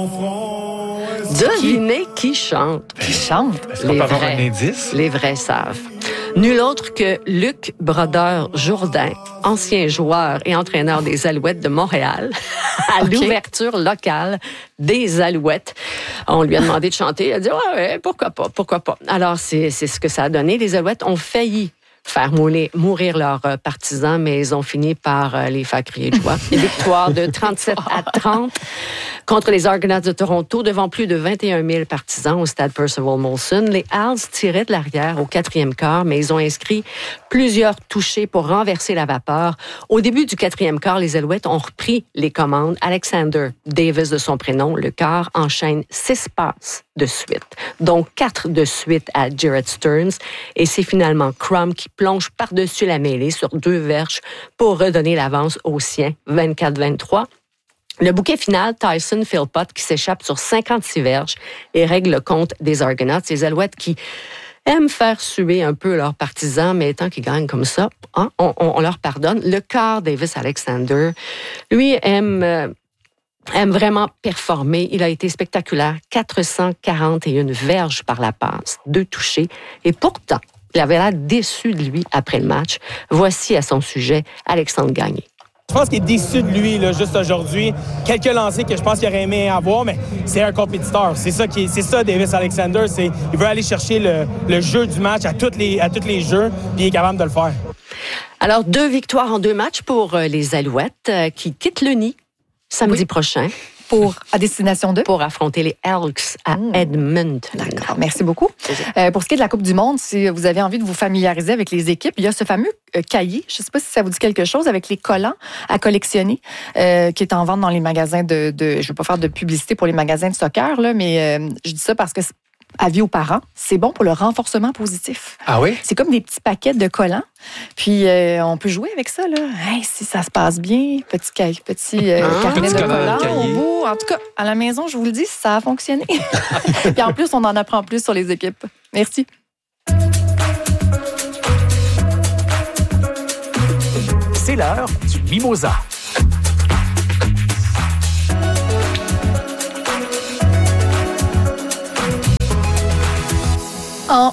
Devinez qui chante. Qui chante? Est-ce qu'on peut avoir un indice? Les vrais savent. Nul autre que Luc Brodeur-Jourdain, ancien joueur et entraîneur des Alouettes de Montréal, à l'ouverture locale des Alouettes. On lui a demandé de chanter. Il a dit « Ouais, pourquoi pas. » Alors, c'est ce que ça a donné. Les Alouettes ont failli faire mourir leurs partisans, mais ils ont fini par les faire crier de joie. Une victoire de 37-30 contre les Argonauts de Toronto devant plus de 21 000 partisans au stade Percival Molson. Les Als tiraient de l'arrière au 4e quart, mais ils ont inscrit plusieurs touchés pour renverser la vapeur. Au début du 4e quart, les Alouettes ont repris les commandes. Alexander Davis, de son prénom, le quart, enchaîne 6 passes de suite, dont 4 de suite à Jared Stearns. Et c'est finalement Crum qui plonge par-dessus la mêlée sur 2 verges pour redonner l'avance aux siens, 24-23. Le bouquet final, Tyson Philpott qui s'échappe sur 56 verges et règle le compte des Argonauts. Ces Alouettes qui aiment faire suer un peu leurs partisans, mais tant qu'ils gagnent comme ça, on leur pardonne. Le quart, Davis Alexander, lui aime vraiment performer. Il a été spectaculaire. 441 verges par la passe, 2 touchés. Et pourtant, il avait l'air déçu de lui après le match. Voici à son sujet Alexandre Gagné. Je pense qu'il est déçu de lui, là, juste aujourd'hui. Quelques lancers que je pense qu'il aurait aimé avoir, mais c'est un compétiteur. C'est ça, Davis Alexander. Il veut aller chercher le jeu du match à tous les jeux, puis il est capable de le faire. Alors, 2 victoires en 2 matchs pour les Alouettes qui quittent le nid samedi prochain. À destination de? Pour affronter les Elks à Edmonton. D'accord, merci beaucoup. Pour ce qui est de la Coupe du Monde, si vous avez envie de vous familiariser avec les équipes, il y a ce fameux cahier, je ne sais pas si ça vous dit quelque chose, avec les collants à collectionner, qui est en vente dans les magasins je ne veux pas faire de publicité pour les magasins de soccer, là, mais je dis ça parce que avis aux parents, c'est bon pour le renforcement positif. Ah oui? C'est comme des petits paquets de collants. Puis, on peut jouer avec ça, là. Hey, si ça se passe bien, petit carnet de collants au bout. En tout cas, à la maison, je vous le dis, ça a fonctionné. Puis en plus, on en apprend plus sur les équipes. Merci. C'est l'heure du Mimosa. En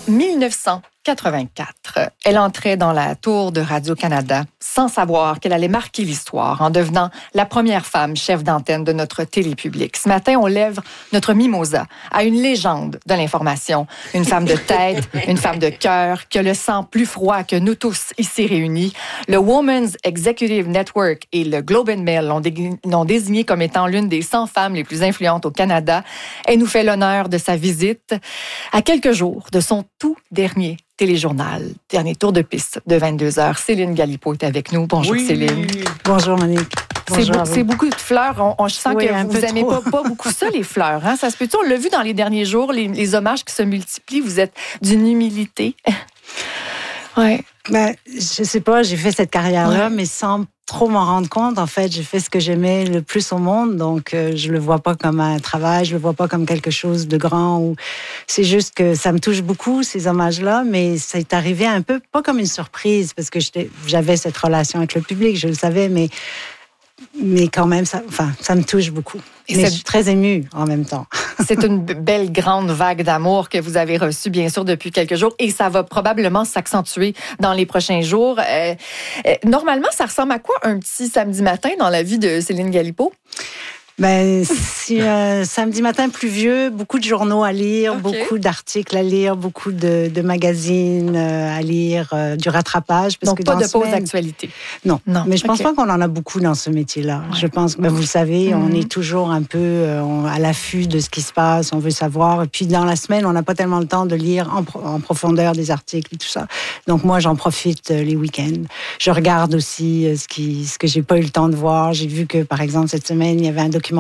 1984, elle entrait dans la tour de Radio-Canada sans savoir qu'elle allait marquer l'histoire en devenant la première femme chef d'antenne de notre télépublic. Ce matin, on lève notre mimosa à une légende de l'information, une femme de tête, une femme de cœur, qui a le sang plus froid que nous tous ici réunis. Le Women's Executive Network et le Globe and Mail l'ont désignée comme étant l'une des 100 femmes les plus influentes au Canada. Elle nous fait l'honneur de sa visite à quelques jours de son tout dernier téléjournal. Dernier tour de piste de 22h. Céline Galipeau est avec nous. Bonjour, Céline. Bonjour, Monique. C'est beaucoup de fleurs. Je sens que vous n'aimez pas beaucoup ça, les fleurs. Hein? Ça se peut-tu? On l'a vu dans les derniers jours, les hommages qui se multiplient. Vous êtes d'une humilité. Ouais. Ben, je sais pas, j'ai fait cette carrière-là, mais sans trop m'en rendre compte. En fait, j'ai fait ce que j'aimais le plus au monde, donc je le vois pas comme un travail, je le vois pas comme quelque chose de grand. C'est juste que ça me touche beaucoup, ces hommages-là, mais ça est arrivé un peu, pas comme une surprise, parce que j'avais cette relation avec le public, je le savais, mais quand même, ça me touche beaucoup. Mais je suis très émue en même temps. C'est une belle grande vague d'amour que vous avez reçue, bien sûr, depuis quelques jours, et ça va probablement s'accentuer dans les prochains jours. Normalement, ça ressemble à quoi un petit samedi matin dans la vie de Céline Galipeau? Ben, si samedi matin pluvieux, beaucoup de journaux à lire, beaucoup d'articles à lire, beaucoup de magazines à lire, du rattrapage. Parce donc, que pas de pause d'actualité. Non, mais je pense pas qu'on en a beaucoup dans ce métier-là. Ouais. Je pense que, vous le savez, on est toujours un peu à l'affût de ce qui se passe, on veut savoir. Et puis, dans la semaine, on n'a pas tellement le temps de lire en profondeur des articles et tout ça. Donc, moi, j'en profite les week-ends. Je regarde aussi ce que j'ai pas eu le temps de voir. J'ai vu que, par exemple, cette semaine, il y avait un documentaire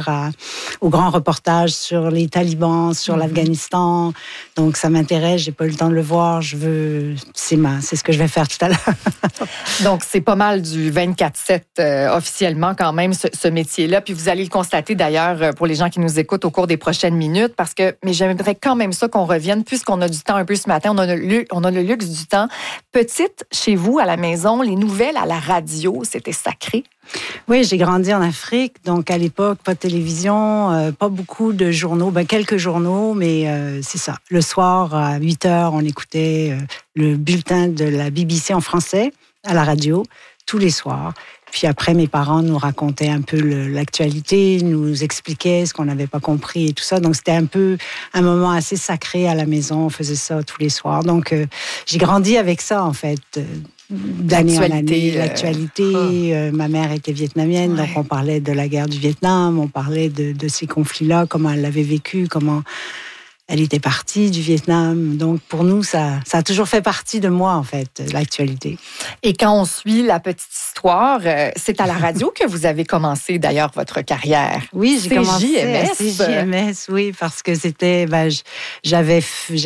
au grand reportage sur les talibans, sur l'Afghanistan. Donc, ça m'intéresse. J'ai pas eu le temps de le voir. C'est ce que je vais faire tout à l'heure. Donc, c'est pas mal du 24/7 officiellement quand même, ce métier-là. Puis vous allez le constater d'ailleurs pour les gens qui nous écoutent au cours des prochaines minutes, mais j'aimerais quand même ça qu'on revienne, puisqu'on a du temps un peu ce matin. On a le luxe du temps. Petite, chez vous, à la maison, les nouvelles à la radio, c'était sacré. Oui, j'ai grandi en Afrique, donc à l'époque, pas de télévision. non, pas beaucoup de journaux, quelques journaux, mais c'est ça. Le soir, à 8h, on écoutait le bulletin de la BBC en français à la radio, tous les soirs. Puis après, mes parents nous racontaient un peu l'actualité, nous expliquaient ce qu'on n'avait pas compris et tout ça. Donc, c'était un peu un moment assez sacré à la maison. On faisait ça tous les soirs. Donc, j'ai grandi avec ça, en fait, d'année en année. L'actualité. Ma mère était vietnamienne, donc on parlait de la guerre du Vietnam, on parlait de ces conflits-là, comment elle l'avait vécu, comment elle était partie du Vietnam. Donc, pour nous, ça a toujours fait partie de moi, en fait, l'actualité. Et quand on suit la petite histoire, c'est à la radio que vous avez commencé, d'ailleurs, votre carrière. Oui, j'ai commencé à CJMS, oui, parce que c'était... j'avais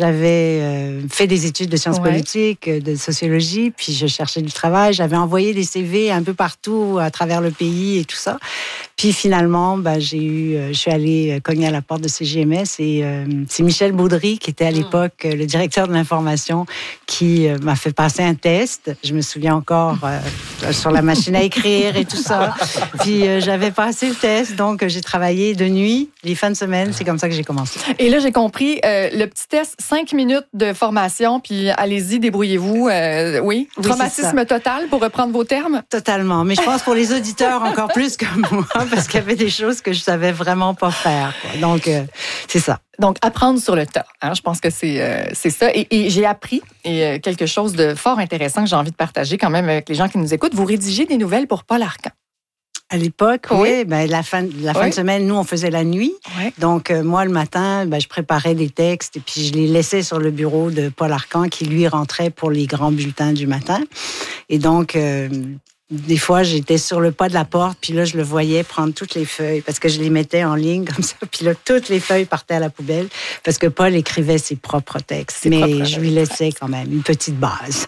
fait des études de sciences politiques, de sociologie, puis je cherchais du travail. J'avais envoyé des CV un peu partout, à travers le pays et tout ça. Puis finalement, je suis allée cogner à la porte de CJMS et c'est Michel Baudry, qui était à l'époque le directeur de l'information, qui m'a fait passer un test. Je me souviens encore sur la machine à écrire et tout ça. Puis j'avais passé le test, donc j'ai travaillé de nuit, les fins de semaine. C'est comme ça que j'ai commencé. Et là, j'ai compris, le petit test, 5 minutes de formation, puis allez-y, débrouillez-vous. Oui, traumatisme total, pour reprendre vos termes? Totalement. Mais je pense pour les auditeurs encore plus que moi, parce qu'il y avait des choses que je savais vraiment pas faire, quoi. Donc, c'est ça. Donc, apprendre sur le tas. Je pense que c'est ça. Et j'ai appris quelque chose de fort intéressant que j'ai envie de partager quand même avec les gens qui nous écoutent. Vous rédigez des nouvelles pour Paul Arcand. À l'époque, oui. La fin de semaine, nous, on faisait la nuit. Oui. Donc, moi, le matin, je préparais des textes et puis je les laissais sur le bureau de Paul Arcand qui, lui, rentrait pour les grands bulletins du matin. Et donc... des fois, j'étais sur le pas de la porte, puis là, je le voyais prendre toutes les feuilles, parce que je les mettais en ligne comme ça, puis là, toutes les feuilles partaient à la poubelle, parce que Paul écrivait ses propres textes, je lui laissais quand même une petite base.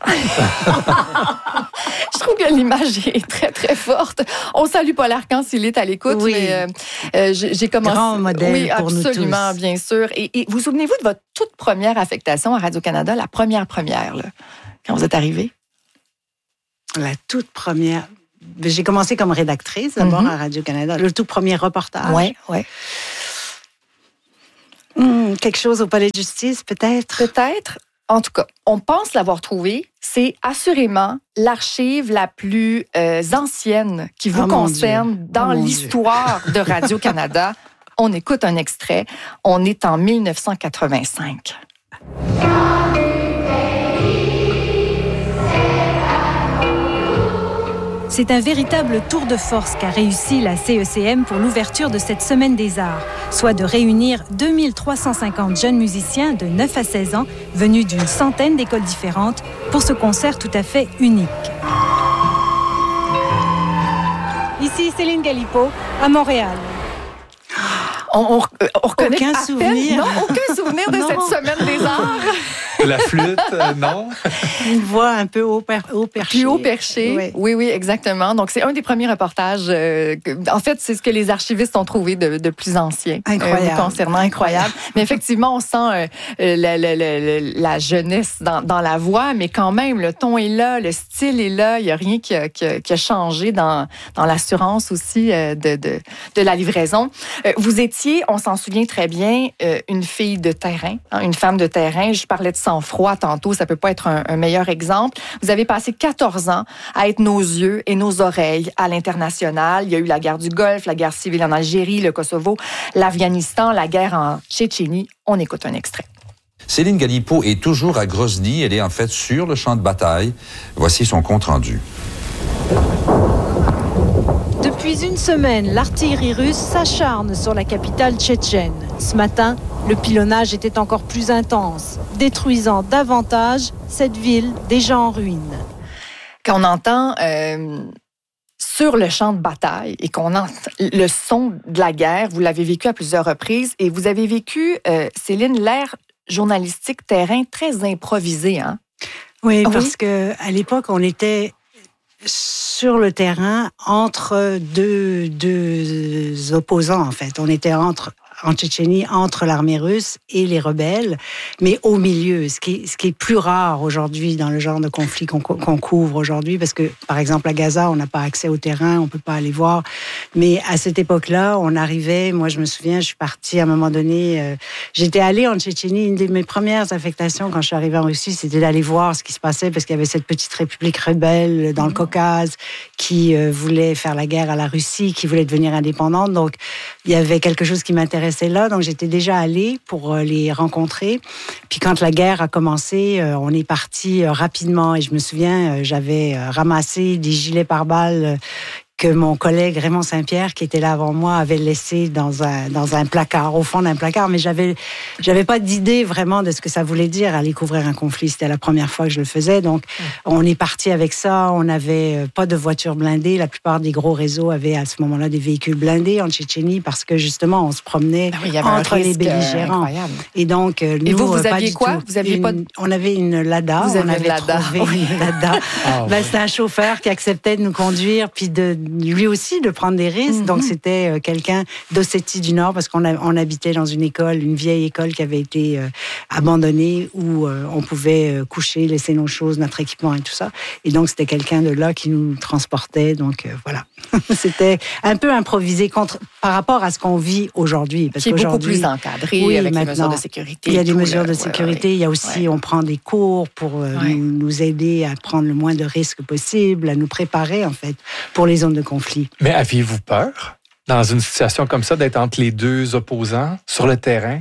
Je trouve que l'image est très, très forte. On salue Paul Arcand s'il est à l'écoute, mais j'ai commencé... Grand modèle pour nous tous. Absolument, bien sûr. Et vous souvenez-vous de votre toute première affectation à Radio-Canada, la première, là, quand vous êtes arrivée? La toute première. J'ai commencé comme rédactrice d'abord à Radio-Canada. Le tout premier reportage. Oui. Quelque chose au Palais de justice, peut-être? Peut-être. En tout cas, on pense l'avoir trouvé. C'est assurément l'archive la plus ancienne qui vous concerne dans l'histoire de Radio-Canada. On écoute un extrait. On est en 1985. C'est un véritable tour de force qu'a réussi la CECM pour l'ouverture de cette Semaine des Arts, soit de réunir 2350 jeunes musiciens de 9 à 16 ans venus d'une centaine d'écoles différentes pour ce concert tout à fait unique. Ici Céline Galipeau, à Montréal. On reconnaît aucun souvenir. Aucun souvenir de cette Semaine des Arts. La flûte, non? Une voix un peu haut perché. Plus haut perché, oui, exactement. Donc, c'est un des premiers reportages. En fait, c'est ce que les archivistes ont trouvé de plus ancien. Incroyable. Concernant incroyable. Mais effectivement, on sent la jeunesse dans la voix, mais quand même, le ton est là, le style est là. Il n'y a rien qui a changé dans l'assurance aussi de la livraison. Vous étiez, on s'en souvient très bien, une fille de terrain, une femme de terrain. Je parlais de sang-froid tantôt, ça peut pas être un meilleur exemple. Vous avez passé 14 ans à être nos yeux et nos oreilles à l'international. Il y a eu la guerre du Golfe, la guerre civile en Algérie, le Kosovo, l'Afghanistan, la guerre en Tchétchénie. On écoute un extrait. Céline Galipeau est toujours à Grozny. Elle est en fait sur le champ de bataille. Voici son compte-rendu. Depuis une semaine, l'artillerie russe s'acharne sur la capitale tchétchène. Ce matin, le pilonnage était encore plus intense, détruisant davantage cette ville déjà en ruine. Quand on entend sur le champ de bataille et qu'on entend le son de la guerre, vous l'avez vécu à plusieurs reprises et vous avez vécu, Céline, l'ère journalistique terrain très improvisée, hein? Oui, parce qu'à l'époque, on était sur le terrain entre deux opposants, en fait. On était en Tchétchénie entre l'armée russe et les rebelles, mais au milieu, ce qui est plus rare aujourd'hui dans le genre de conflit qu'on couvre aujourd'hui, parce que, par exemple, à Gaza, on n'a pas accès au terrain, on peut pas aller voir. Mais à cette époque-là, on arrivait, moi je me souviens, je suis partie à un moment donné, j'étais allée en Tchétchénie, une de mes premières affectations quand je suis arrivée en Russie, c'était d'aller voir ce qui se passait, parce qu'il y avait cette petite république rebelle dans le Caucase qui voulait faire la guerre à la Russie, qui voulait devenir indépendante. Donc, il y avait quelque chose qui m'intéressait là. Donc, j'étais déjà allée pour les rencontrer. Puis, quand la guerre a commencé, on est parti rapidement. Et je me souviens, j'avais ramassé des gilets pare-balles que mon collègue Raymond Saint-Pierre, qui était là avant moi, avait laissé dans un placard, au fond d'un placard. Mais j'avais pas d'idée vraiment de ce que ça voulait dire, aller couvrir un conflit. C'était la première fois que je le faisais. Donc, on est parti avec ça. On n'avait pas de voitures blindées. La plupart des gros réseaux avaient à ce moment-là des véhicules blindés en Tchétchénie parce que justement, on se promenait entre les belligérants. Incroyable. Et donc, nous, et vous pas aviez du quoi? tout. Vous aviez pas On avait une Lada. Vous on avait Lada. trouvé une Lada. C'était un chauffeur qui acceptait de nous conduire, puis lui aussi de prendre des risques. Donc, c'était quelqu'un d'Ossétie du Nord, parce qu'on habitait dans une école, une vieille école qui avait été abandonnée, où on pouvait coucher, laisser nos choses, notre équipement et tout ça. Et donc, c'était quelqu'un de là qui nous transportait. Donc, voilà. C'était un peu improvisé par rapport à ce qu'on vit aujourd'hui. Parce qui est beaucoup plus encadré avec les mesures de sécurité. Il y a des mesures de sécurité. Il y a aussi, on prend des cours pour nous aider à prendre le moins de risques possible, à nous préparer, en fait, pour les zones de conflit. Mais aviez-vous peur, dans une situation comme ça, d'être entre les deux opposants sur le terrain?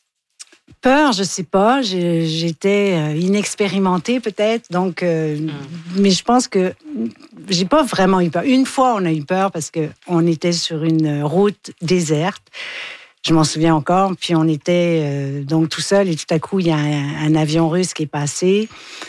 Peur, je sais pas. J'étais inexpérimentée peut-être, donc. Mais je pense que j'ai pas vraiment eu peur. Une fois, on a eu peur parce que on était sur une route déserte. Je m'en souviens encore. Puis on était donc tout seul et tout à coup, il y a un avion russe qui est passé,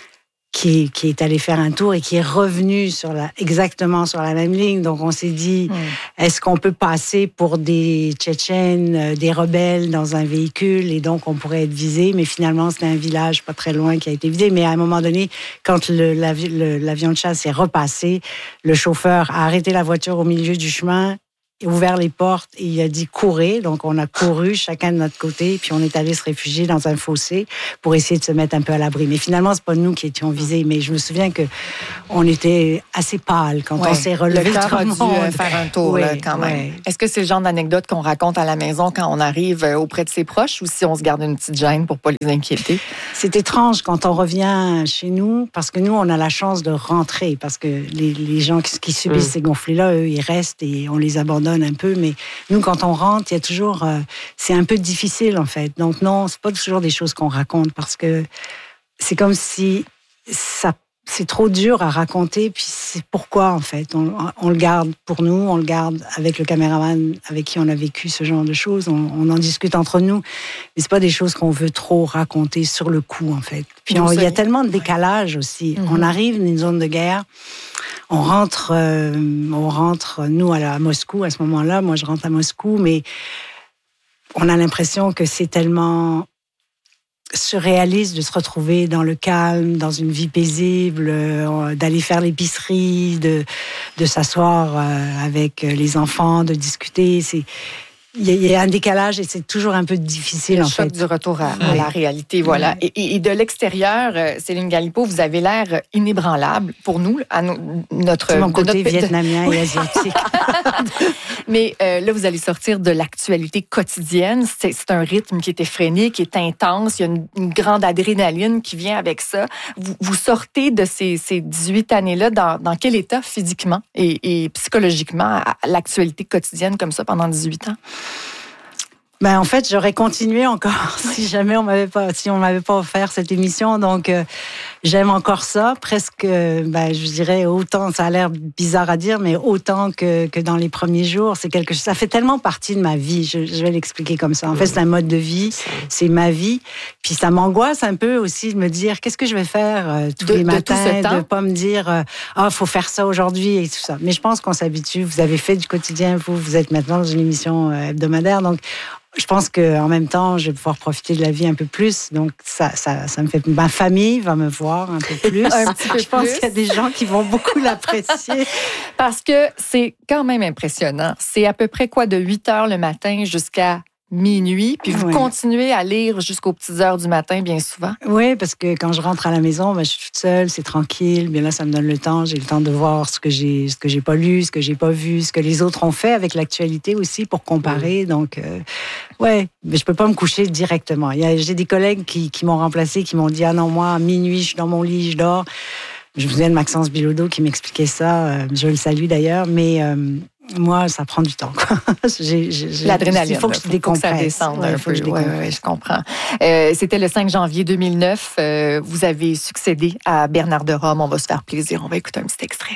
qui est allé faire un tour et qui est revenu exactement sur la même ligne. Donc, on s'est dit, est-ce qu'on peut passer pour des Tchétchènes, des rebelles dans un véhicule, et donc on pourrait être visé. Mais finalement, c'était un village pas très loin qui a été visé. Mais à un moment donné, quand l'avion de chasse est repassé, le chauffeur a arrêté la voiture au milieu du chemin, ouvert les portes et il a dit courez. Donc, on a couru chacun de notre côté, puis on est allé se réfugier dans un fossé pour essayer de se mettre un peu à l'abri. Mais finalement, c'est pas nous qui étions visés. Mais je me souviens que on était assez pâles quand on s'est relevé. Le cœur a dû faire un tour là, quand même. Est-ce que c'est le genre d'anecdote qu'on raconte à la maison quand on arrive auprès de ses proches, ou si on se garde une petite gêne pour pas les inquiéter? C'est étrange quand on revient chez nous, parce que nous, on a la chance de rentrer, parce que les gens qui subissent ces conflits-là, eux, ils restent et on les abandonne un peu, mais nous, quand on rentre, il y a toujours... c'est un peu difficile, en fait. Donc non, c'est pas toujours des choses qu'on raconte, parce que c'est comme si c'est trop dur à raconter, puis c'est pourquoi, en fait. On le garde pour nous, on le garde avec le caméraman avec qui on a vécu ce genre de choses, on en discute entre nous, mais c'est pas des choses qu'on veut trop raconter sur le coup, en fait. Puis il y a tellement de décalage aussi. On arrive dans une zone de guerre, on rentre, nous, à Moscou, à ce moment-là. Moi, je rentre à Moscou, mais on a l'impression que c'est tellement surréaliste de se retrouver dans le calme, dans une vie paisible, d'aller faire l'épicerie, de s'asseoir avec les enfants, de discuter. Il y a un décalage et c'est toujours un peu difficile, en fait. Le choc du retour à la réalité, voilà. Et de l'extérieur, Céline Galipeau, vous avez l'air inébranlable pour nous, à notre... Mon côté vietnamien et asiatique. Mais là, vous allez sortir de l'actualité quotidienne. C'est un rythme qui est effréné, qui est intense. Il y a une grande adrénaline qui vient avec ça. Vous sortez de ces 18 années-là dans quel état physiquement et psychologiquement à l'actualité quotidienne comme ça pendant 18 ans? Ben, en fait, j'aurais continué encore si jamais on m'avait pas offert cette émission. Donc, j'aime encore ça, presque, je dirais autant, ça a l'air bizarre à dire, mais autant que dans les premiers jours. C'est quelque chose, ça fait tellement partie de ma vie. Je vais l'expliquer comme ça. En fait, c'est un mode de vie, c'est ma vie. Puis ça m'angoisse un peu aussi de me dire, qu'est-ce que je vais faire tous les matins, de pas me dire, faut faire ça aujourd'hui et tout ça. Mais je pense qu'on s'habitue. Vous avez fait du quotidien, vous êtes maintenant dans une émission hebdomadaire, donc je pense qu'en même temps, je vais pouvoir profiter de la vie un peu plus. Donc, ça me fait... Ma famille va me voir un peu plus. Je pense qu'il y a des gens qui vont beaucoup l'apprécier. Parce que c'est quand même impressionnant. C'est à peu près de 8 heures le matin jusqu'à minuit, puis vous continuez à lire jusqu'aux petites heures du matin, bien souvent. Oui, parce que quand je rentre à la maison, je suis toute seule, c'est tranquille. Bien là, ça me donne le temps. J'ai le temps de voir ce que j'ai pas lu, ce que j'ai pas vu, ce que les autres ont fait avec l'actualité aussi pour comparer. Donc, mais je peux pas me coucher directement. J'ai des collègues qui m'ont remplacé, qui m'ont dit non, moi à minuit, je suis dans mon lit, je dors. Je me souviens de Maxence Bilodeau qui m'expliquait ça. Je le salue d'ailleurs, mais moi, ça prend du temps. L'adrénaline. Il faut que je décompresse. Ça descende un peu. Oui, je comprends. C'était le 5 janvier 2009. Vous avez succédé à Bernard de Rome. On va se faire plaisir. On va écouter un petit extrait.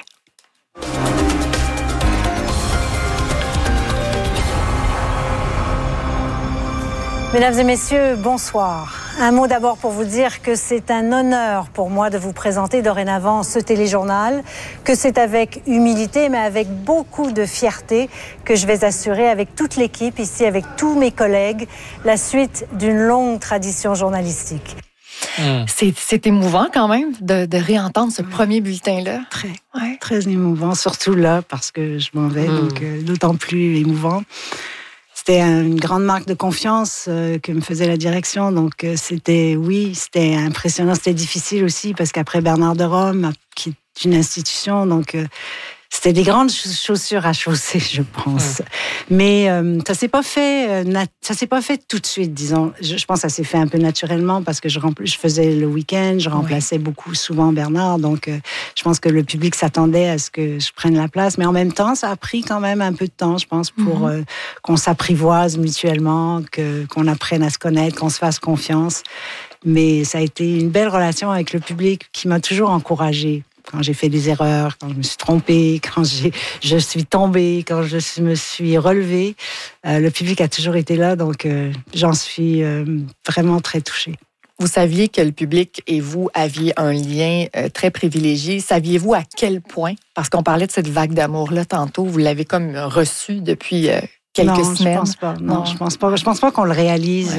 Mesdames et messieurs, bonsoir. Un mot d'abord pour vous dire que c'est un honneur pour moi de vous présenter dorénavant ce téléjournal, que c'est avec humilité, mais avec beaucoup de fierté que je vais assurer avec toute l'équipe, ici avec tous mes collègues, la suite d'une longue tradition journalistique. C'est émouvant quand même de réentendre ce premier bulletin-là. Très émouvant, surtout là, parce que je m'en vais, donc d'autant plus émouvant. C'était une grande marque de confiance que me faisait la direction. Donc, c'était impressionnant. C'était difficile aussi parce qu'après Bernard de Rome, qui est une institution, donc c'était des grandes chaussures à chausser, je pense. Mais ça s'est pas fait tout de suite, disons. Je pense que ça s'est fait un peu naturellement parce que je faisais le week-end, je remplaçais souvent Bernard. Donc, je pense que le public s'attendait à ce que je prenne la place. Mais en même temps, ça a pris quand même un peu de temps, je pense, pour qu'on s'apprivoise mutuellement, qu'on apprenne à se connaître, qu'on se fasse confiance. Mais ça a été une belle relation avec le public qui m'a toujours encouragée. Quand j'ai fait des erreurs, quand je me suis trompée, quand je suis tombée, quand je me suis relevée, le public a toujours été là, donc j'en suis vraiment très touchée. Vous saviez que le public et vous aviez un lien très privilégié. Saviez-vous à quel point? Parce qu'on parlait de cette vague d'amour-là tantôt, vous l'avez comme reçue depuis quelques semaines. Je pense pas. Non, je pense pas. Je pense pas qu'on le réalise.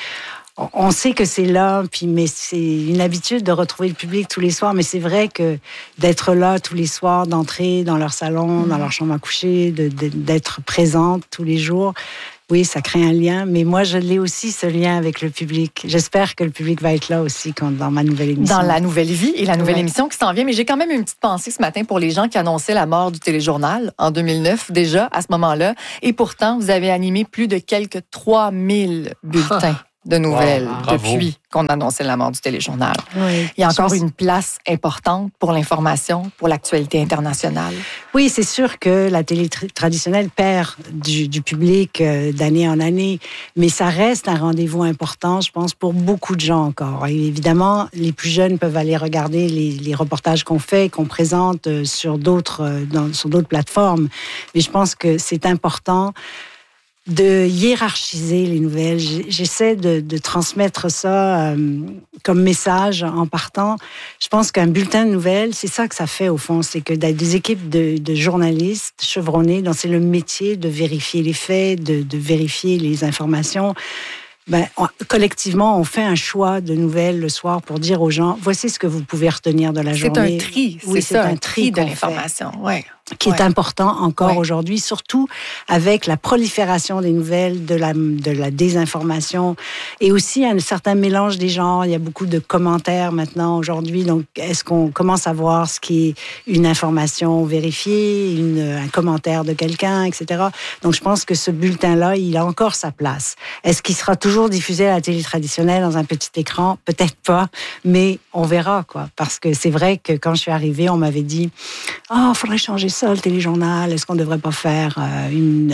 On sait que c'est là, mais c'est une habitude de retrouver le public tous les soirs. Mais c'est vrai que d'être là tous les soirs, d'entrer dans leur salon, dans leur chambre à coucher, d'être présente tous les jours, oui, ça crée un lien. Mais moi, je l'ai aussi, ce lien avec le public. J'espère que le public va être là aussi dans ma nouvelle émission. Dans la nouvelle vie et la nouvelle émission qui s'en vient. Mais j'ai quand même une petite pensée ce matin pour les gens qui annonçaient la mort du téléjournal en 2009, déjà, à ce moment-là. Et pourtant, vous avez animé plus de quelques 3000 bulletins de nouvelles depuis qu'on annonçait la mort du téléjournal. Oui, il y a encore une place importante pour l'information, pour l'actualité internationale. Oui, c'est sûr que la télé traditionnelle perd du public d'année en année, mais ça reste un rendez-vous important, je pense, pour beaucoup de gens encore. Et évidemment, les plus jeunes peuvent aller regarder les reportages qu'on fait, qu'on présente sur d'autres plateformes. Mais je pense que c'est important de hiérarchiser les nouvelles. J'essaie de transmettre ça comme message en partant. Je pense qu'un bulletin de nouvelles, c'est ça que ça fait au fond, c'est que des équipes de journalistes chevronnés, dont c'est le métier de vérifier les faits, de vérifier les informations. Collectivement, on fait un choix de nouvelles le soir pour dire aux gens, voici ce que vous pouvez retenir de la journée. C'est un tri, c'est un tri de l'information. Qui est important encore aujourd'hui, surtout avec la prolifération des nouvelles, de la désinformation et aussi un certain mélange des genres. Il y a beaucoup de commentaires maintenant aujourd'hui. Donc, est-ce qu'on commence à voir ce qui est une information vérifiée, un commentaire de quelqu'un, etc. Donc, je pense que ce bulletin-là, il a encore sa place. Est-ce qu'il sera toujours diffusé à la télé traditionnelle dans un petit écran? Peut-être pas, mais on verra, quoi. Parce que c'est vrai que quand je suis arrivée, on m'avait dit « il faudrait changer ça, le téléjournal, est-ce qu'on ne devrait pas faire un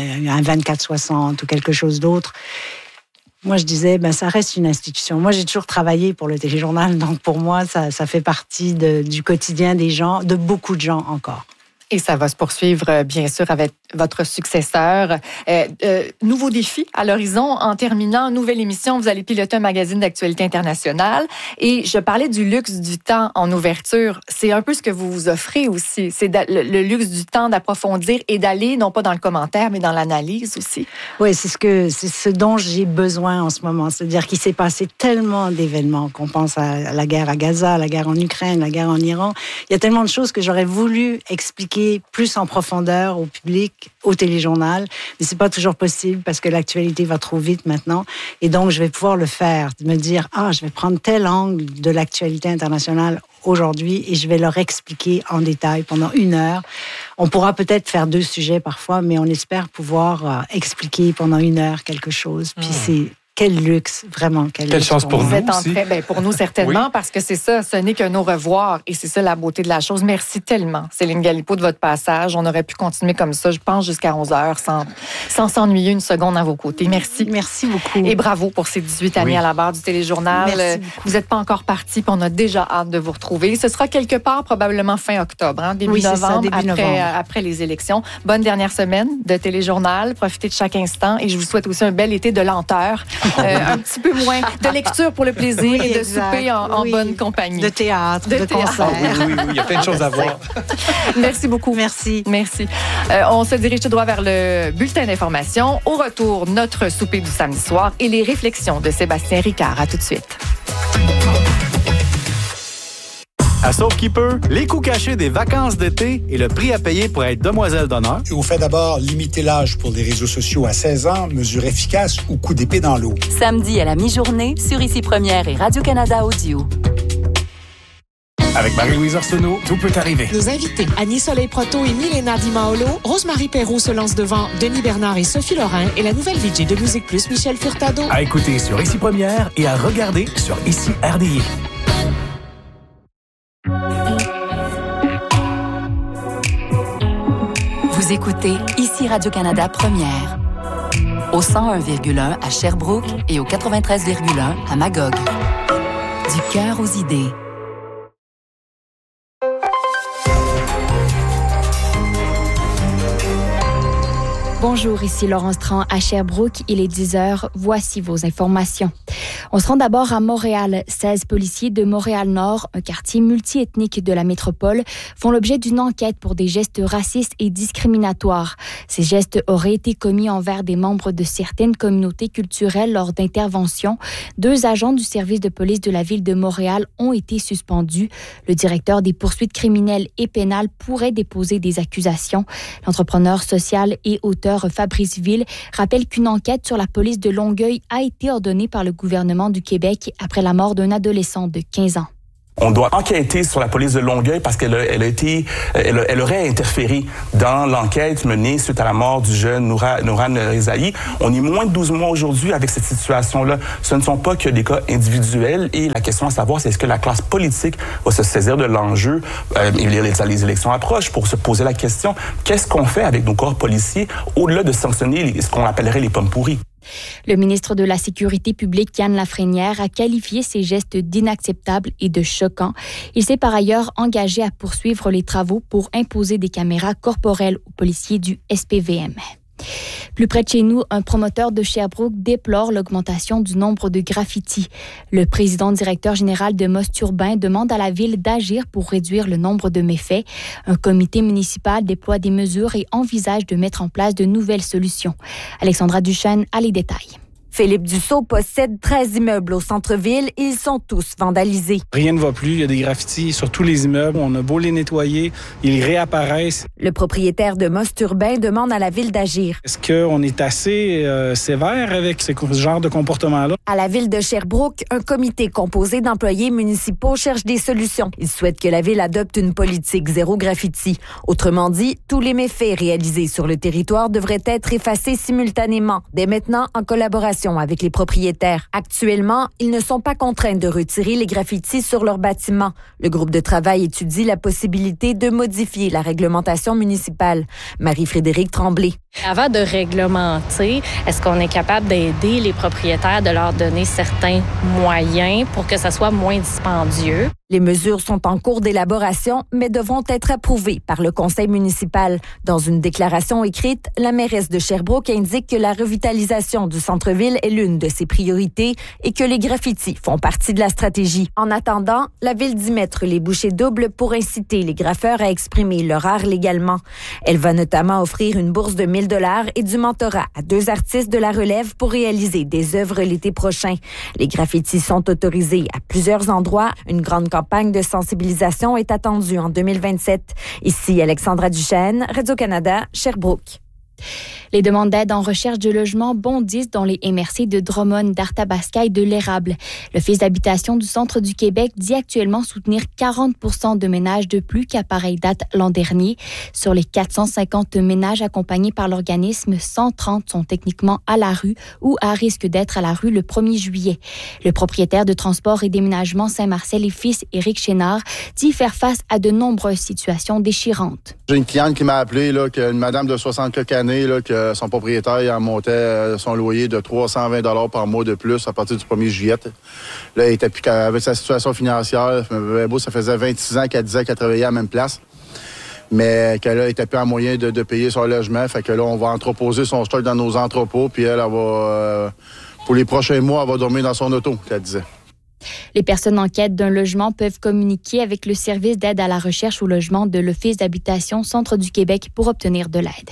24-60 ou quelque chose d'autre ?» Moi, je disais, ça reste une institution. Moi, j'ai toujours travaillé pour le téléjournal, donc pour moi, ça fait partie du quotidien des gens, de beaucoup de gens encore. Et ça va se poursuivre, bien sûr, avec votre successeur. Nouveau défi à l'horizon. En terminant, nouvelle émission, vous allez piloter un magazine d'actualité internationale. Et je parlais du luxe du temps en ouverture. C'est un peu ce que vous vous offrez aussi. C'est le luxe du temps d'approfondir et d'aller, non pas dans le commentaire, mais dans l'analyse aussi. Oui, c'est ce dont j'ai besoin en ce moment. C'est-à-dire qu'il s'est passé tellement d'événements, qu'on pense à la guerre à Gaza, la guerre en Ukraine, la guerre en Iran. Il y a tellement de choses que j'aurais voulu expliquer expliquer plus en profondeur au public, au téléjournal. Mais c'est pas toujours possible parce que l'actualité va trop vite maintenant. Et donc, je vais pouvoir le faire, de me dire, je vais prendre tel angle de l'actualité internationale aujourd'hui et je vais leur expliquer en détail pendant 1 heure. On pourra peut-être faire 2 sujets parfois, mais on espère pouvoir expliquer pendant 1 heure quelque chose. Puis c'est quel luxe, vraiment. Quelle chance pour nous aussi. Pour nous, certainement, oui. parce que c'est ça, ce n'est qu'un au revoir. Et c'est ça la beauté de la chose. Merci tellement, Céline Galipeau, de votre passage. On aurait pu continuer comme ça, je pense, jusqu'à 11 heures, sans s'ennuyer une seconde à vos côtés. Merci. Merci beaucoup. Et bravo pour ces 18 années à la barre du téléjournal. Merci. Vous n'êtes pas encore parti, puis on a déjà hâte de vous retrouver. Ce sera quelque part, probablement fin octobre, début novembre, après les élections. Bonne dernière semaine de téléjournal. Profitez de chaque instant. Et je vous souhaite aussi un bel été de lenteur. Un petit peu moins de lecture pour le plaisir et de souper en bonne compagnie. De théâtre, de concert. Oui, il y a plein de choses à voir. Merci beaucoup. Merci. On se dirige tout droit vers le bulletin d'information. Au retour, notre souper du samedi soir et les réflexions de Sébastien Ricard. À tout de suite. À Sauf-qui-peut, les coûts cachés des vacances d'été et le prix à payer pour être demoiselle d'honneur. On fait d'abord limiter l'âge pour les réseaux sociaux à 16 ans, mesure efficace ou coup d'épée dans l'eau. Samedi à la mi-journée, sur Ici Première et Radio-Canada Audio. Avec Marie-Louise Arsenault, tout peut arriver. Nos invités, Annie Soleil-Proto et Milena Di Maolo, Rosemary Perrault se lance devant Denis Bernard et Sophie Lorrain et la nouvelle VJ de Musique Plus, Michel Furtado. À écouter sur Ici Première et à regarder sur Ici RDI. Vous écoutez Ici Radio-Canada Première. Au 101,1 à Sherbrooke et au 93,1 à Magog. Du cœur aux idées. Bonjour, ici Laurence Tran à Sherbrooke. Il est 10h. Voici vos informations. On se rend d'abord à Montréal. 16 policiers de Montréal-Nord, un quartier multiethnique de la métropole, font l'objet d'une enquête pour des gestes racistes et discriminatoires. Ces gestes auraient été commis envers des membres de certaines communautés culturelles lors d'interventions. 2 agents du service de police de la ville de Montréal ont été suspendus. Le directeur des poursuites criminelles et pénales pourrait déposer des accusations. L'entrepreneur social et auteur Fabrice Ville rappelle qu'une enquête sur la police de Longueuil a été ordonnée par le gouvernement du Québec après la mort d'un adolescent de 15 ans. On doit enquêter sur la police de Longueuil parce qu'elle aurait interféré dans l'enquête menée suite à la mort du jeune Nouran Rezaï. On est moins de 12 mois aujourd'hui avec cette situation-là. Ce ne sont pas que des cas individuels et la question à savoir, c'est est-ce que la classe politique va se saisir de l'enjeu? Les élections approchent pour se poser la question, qu'est-ce qu'on fait avec nos corps policiers au-delà de sanctionner ce qu'on appellerait les pommes pourries? Le ministre de la Sécurité publique, Yann Lafrenière, a qualifié ces gestes d'inacceptables et de choquants. Il s'est par ailleurs engagé à poursuivre les travaux pour imposer des caméras corporelles aux policiers du SPVM. Plus près de chez nous, un promoteur de Sherbrooke déplore l'augmentation du nombre de graffitis. Le président directeur général de Most-Urbain demande à la ville d'agir pour réduire le nombre de méfaits. Un comité municipal déploie des mesures et envisage de mettre en place de nouvelles solutions. Alexandra Duchesne a les détails. Philippe Dussault possède 13 immeubles au centre-ville et ils sont tous vandalisés. Rien ne va plus, il y a des graffitis sur tous les immeubles. On a beau les nettoyer, ils réapparaissent. Le propriétaire de Most-Urbain demande à la ville d'agir. Est-ce qu'on est assez sévère avec ce genre de comportement-là? À la ville de Sherbrooke, un comité composé d'employés municipaux cherche des solutions. Il souhaite que la ville adopte une politique zéro graffiti. Autrement dit, tous les méfaits réalisés sur le territoire devraient être effacés simultanément, dès maintenant en collaboration avec les propriétaires. Actuellement, ils ne sont pas contraints de retirer les graffitis sur leurs bâtiments. Le groupe de travail étudie la possibilité de modifier la réglementation municipale. Marie-Frédérique Tremblay. Avant de réglementer, est-ce qu'on est capable d'aider les propriétaires, de leur donner certains moyens pour que ça soit moins dispendieux? Les mesures sont en cours d'élaboration, mais devront être approuvées par le conseil municipal. Dans une déclaration écrite, la mairesse de Sherbrooke indique que la revitalisation du centre-ville est l'une de ses priorités et que les graffitis font partie de la stratégie. En attendant, la ville dit mettre les bouchées doubles pour inciter les graffeurs à exprimer leur art légalement. Elle va notamment offrir une bourse de 1 000 $ et du mentorat à 2 artistes de la relève pour réaliser des œuvres l'été prochain. Les graffitis sont autorisés à plusieurs endroits. Une grande campagne de sensibilisation est attendue en 2027. Ici Alexandra Duchesne, Radio-Canada, Sherbrooke. Les demandes d'aide en recherche de logement bondissent dans les MRC de Drummond, d'Arthabasca et de l'Érable. L'Office d'habitation du Centre du Québec dit actuellement soutenir 40% de ménages de plus qu'à pareille date l'an dernier. Sur les 450 ménages accompagnés par l'organisme, 130 sont techniquement à la rue ou à risque d'être à la rue le 1er juillet. Le propriétaire de Transport et Déménagement Saint-Marcel et Fils, Éric Chénard, dit faire face à de nombreuses situations déchirantes. J'ai une cliente qui m'a appelé, là, une madame de 60 quelques années, là, que son propriétaire il en montait son loyer de 320 $ par mois de plus à partir du 1er juillet. Là, il était plus avec sa situation financière. Ça faisait 26 ans qu'elle disait qu'elle travaillait à la même place, mais qu'elle était plus en moyen de payer son logement. Fait que là, on va entreposer son stock dans nos entrepôts, puis elle va, pour les prochains mois, elle va dormir dans son auto, qu'elle disait. Les personnes en quête d'un logement peuvent communiquer avec le service d'aide à la recherche au logement de l'Office d'habitation Centre du Québec pour obtenir de l'aide.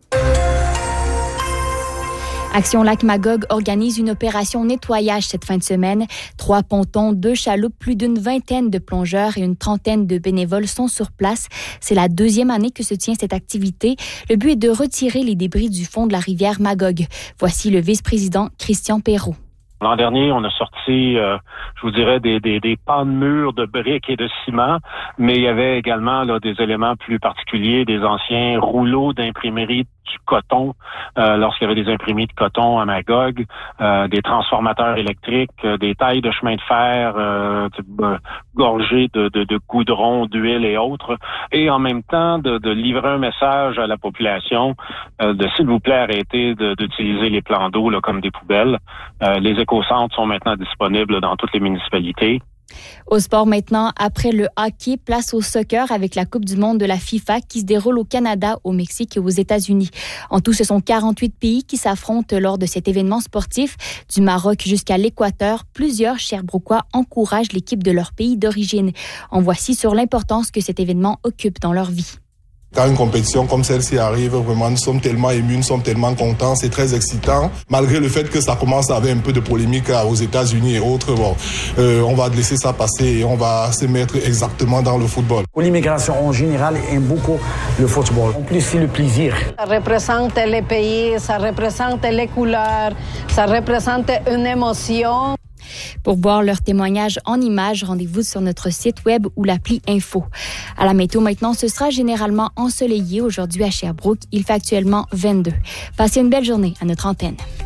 Action Lac Magog organise une opération nettoyage cette fin de semaine. 3 pontons, 2 chaloupes, plus d'une vingtaine de plongeurs et une trentaine de bénévoles sont sur place. C'est la 2e année que se tient cette activité. Le but est de retirer les débris du fond de la rivière Magog. Voici le vice-président Christian Perrault. L'an dernier, on a sorti, je vous dirais, des pans de murs de briques et de ciment, mais il y avait également là, des éléments plus particuliers, des anciens rouleaux d'imprimerie du coton, lorsqu'il y avait des imprimeries de coton à Magog, des transformateurs électriques, des tailles de chemin de fer gorgées de goudron, d'huile et autres, et en même temps de livrer un message à la population de s'il vous plaît arrêtez d'utiliser les plans d'eau là, comme des poubelles. Les éco-centres sont maintenant disponibles dans toutes les municipalités. Au sport maintenant, après le hockey, place au soccer avec la Coupe du monde de la FIFA qui se déroule au Canada, au Mexique et aux États-Unis. En tout, ce sont 48 pays qui s'affrontent lors de cet événement sportif. Du Maroc jusqu'à l'Équateur, plusieurs Sherbrookois encouragent l'équipe de leur pays d'origine. En voici sur l'importance que cet événement occupe dans leur vie. Quand une compétition comme celle-ci arrive, vraiment, nous sommes tellement émus, nous sommes tellement contents, c'est très excitant. Malgré le fait que ça commence avec un peu de polémique aux États-Unis et autres, on va laisser ça passer et on va se mettre exactement dans le football. L'immigration en général aime beaucoup le football. En plus, c'est le plaisir. Ça représente les pays, ça représente les couleurs, ça représente une émotion. Pour voir leurs témoignages en images, rendez-vous sur notre site web ou l'appli Info. À la météo maintenant, ce sera généralement ensoleillé aujourd'hui à Sherbrooke. Il fait actuellement 22. Passez une belle journée à notre antenne.